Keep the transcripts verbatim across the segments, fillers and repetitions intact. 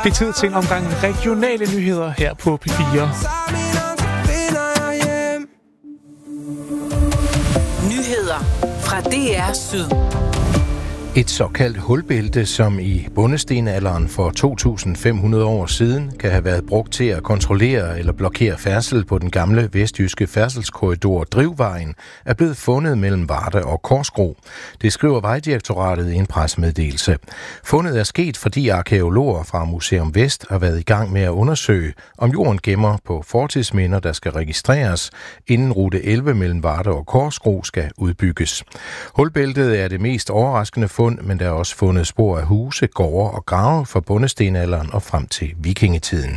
Det er tid til en omgang regionale nyheder her på P fire. Nyheder fra D R Syd. Et såkaldt hulbælte, som i bondestenalderen for to tusind fem hundrede år siden kan have været brugt til at kontrollere eller blokere færdsel på den gamle vestjyske færdselskorridor Drivvejen, er blevet fundet mellem Varde og Korsgro. Det skriver Vejdirektoratet i en pressemeddelelse. Fundet er sket, fordi arkæologer fra Museum Vest har været i gang med at undersøge, om jorden gemmer på fortidsminder, der skal registreres, inden rute elleve mellem Varde og Korsgro skal udbygges. Hulbæltet er det mest overraskende fund, men der er også fundet spor af huse, gårde og grave fra bondestenalderen og frem til vikingetiden.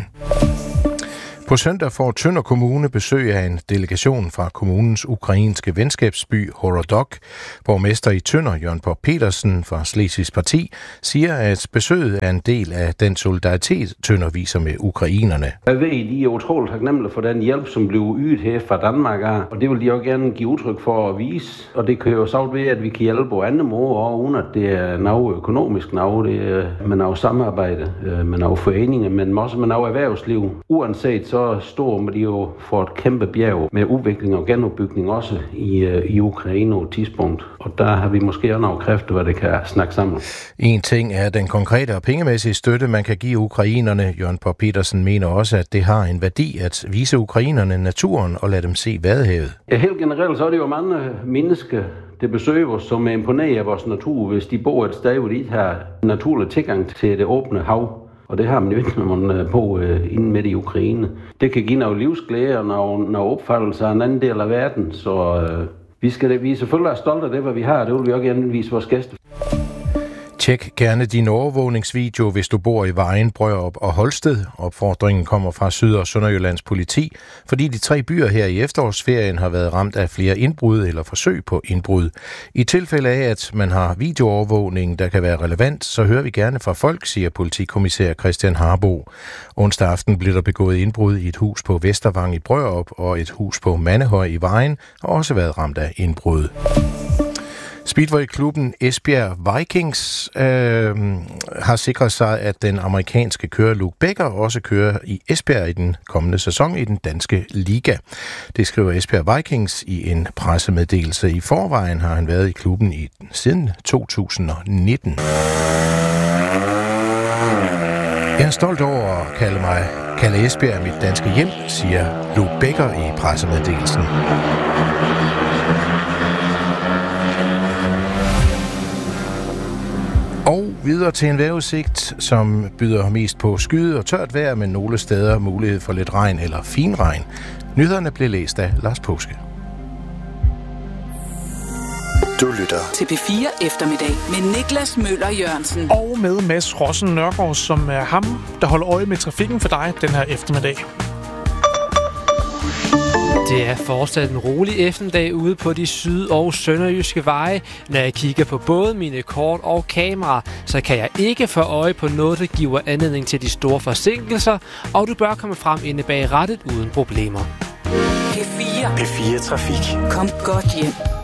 På søndag får Tønder Kommune besøg af en delegation fra kommunens ukrainske venskabsby Horodok. Borgmester i Tønder, Jørgen Pop Petersen fra Slesvigs Parti, siger, at besøget er en del af den solidaritet, Tønder viser med ukrainerne. Jeg ved, de er utroligt taknemmelige for den hjælp, som blev ydet her fra Danmark, og det vil de også gerne give udtryk for at vise. Og det kan jo sagt ved, at vi kan hjælpe på andre måder, uden at det er noget økonomisk noget, det er med noget samarbejde, med nogle foreninger, men også med noget erhvervsliv. Uanset så så står de jo for et kæmpe bjerg med udvikling og genopbygning også i, i Ukraine på et tidspunkt. Og der har vi måske også nogle kræfter, hvad det kan snakke sammen. En ting er den konkrete og pengemæssige støtte, man kan give ukrainerne. Jørgen Pop Petersen mener også, at det har en værdi at vise ukrainerne naturen og lade dem se Vadehavet. Ja, helt generelt så er det jo mange mennesker, det besøger os, som er imponeret af vores natur, hvis de bor et sted, hvor de har naturlig tilgang til det åbne hav. Og det har man jo ikke, når man på øh, inden midt i Ukraine. Det kan give noget livsglæde og noget, noget opfattelse af en anden del af verden. Så øh, vi, skal, vi er selvfølgelig stolte af det, hvad vi har. Det vil vi også gerne vise vores gæster. Tjek gerne din overvågningsvideo, hvis du bor i Vejen, Brørup og Holsted. Opfordringen kommer fra Syd- og Sønderjyllands politi, fordi de tre byer her i efterårsferien har været ramt af flere indbrud eller forsøg på indbrud. I tilfælde af, at man har videoovervågning, der kan være relevant, så hører vi gerne fra folk, siger politikommissær Christian Harbo. Onsdag aften blev der begået indbrud i et hus på Vestervang i Brørup, og et hus på Mandehøj i Vejen har også været ramt af indbrud. Speedway-klubben Esbjerg Vikings øh, har sikret sig, at den amerikanske kører Luke Becker også kører i Esbjerg i den kommende sæson i den danske liga. Det skriver Esbjerg Vikings i en pressemeddelelse. I forvejen har han været i klubben i, siden to tusind nitten. Jeg er stolt over at kalde mig kalde Esbjerg mit danske hjem, siger Luke Becker i pressemeddelelsen. Og videre til en vejrudsigt, som byder mest på skyde og tørt vejr, med nogle steder mulighed for lidt regn eller finregn. Nyhederne blev læst af Lars Påske. Du lytter til P fire Eftermiddag med Niklas Møller Jørgensen. Og med Mads Rossen Nørgaard, som er ham, der holder øje med trafikken for dig den her eftermiddag. Det er fortsat en rolig eftermiddag ude på de syd- og sønderjyske veje. Når jeg kigger på både mine kort og kamera, så kan jeg ikke få øje på noget, der giver anledning til de store forsinkelser, og du bør komme frem inde bag rattet uden problemer. P fire. P fire Trafik. Kom godt hjem.